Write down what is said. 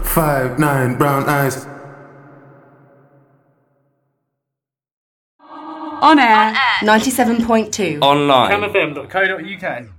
5'9", brown eyes. On air. 97.2. Online. camfm.co.uk